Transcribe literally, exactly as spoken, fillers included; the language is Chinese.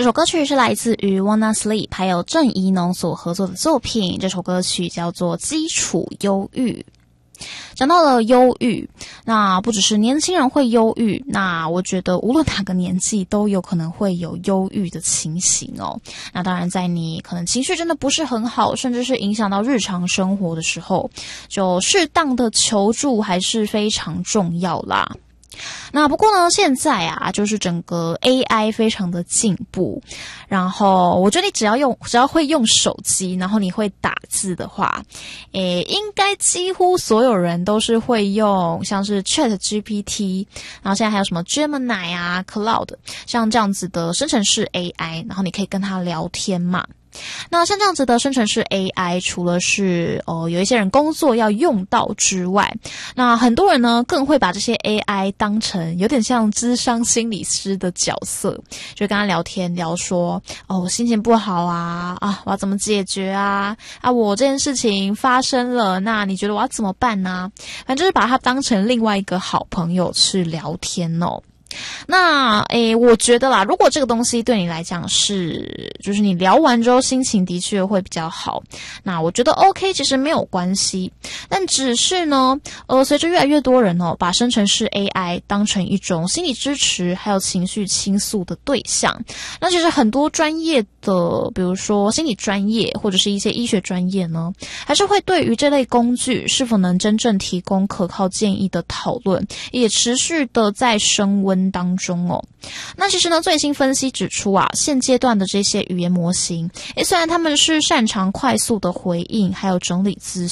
这首歌曲是来自于 Wanna Sleep 还有郑宜农所合作的作品，这首歌曲叫做《基础忧郁》。讲到了忧郁，那不只是年轻人会忧郁，那我觉得无论哪个年纪都有可能会有忧郁的情形哦。那当然在你可能情绪真的不是很好，甚至是影响到日常生活的时候，就适当的求助还是非常重要啦。那不过呢，现在啊，就是整个 A I 非常的进步，然后我觉得你只要用，只要会用手机，然后你会打字的话，诶，应该几乎所有人都是会用，像是 Chat G P T， 然后现在还有什么 Gemini 啊、Cloud， 像这样子的生成式 A I， 然后你可以跟它聊天嘛。那像这样子的生成式 A I， 除了是呃有一些人工作要用到之外，那很多人呢更会把这些 A I 当成有点像諮商心理师的角色，就跟他聊天聊说，哦，我心情不好啊，啊，我要怎么解决啊？啊，我这件事情发生了，那你觉得我要怎么办呢？反正就是把它当成另外一个好朋友去聊天哦。那诶，我觉得啦，如果这个东西对你来讲是，就是你聊完之后心情的确会比较好，那我觉得 OK， 其实没有关系。但只是呢，呃，随着越来越多人哦，把生成式 A I 当成一种心理支持还有情绪倾诉的对象，那其实很多专业的，比如说心理专业或者是一些医学专业呢，还是会对于这类工具是否能真正提供可靠建议的讨论，也持续的在升温当中哦。那其实呢，最新分析指出啊，现阶段的这些语言模型，诶，虽然他们是擅长快速的回应还有整理资